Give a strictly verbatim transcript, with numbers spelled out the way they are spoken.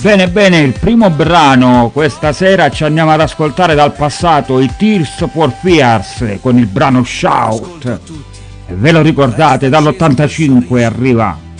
Bene, bene, il primo brano questa sera ci andiamo ad ascoltare dal passato, i Tears for Fears con il brano Shout. E ve lo ricordate, dall'ottantacinque arriva